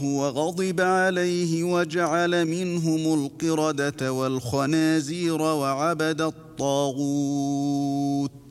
وغضب عليه وجعل منهم القردة والخنازير وعبد الطاغوت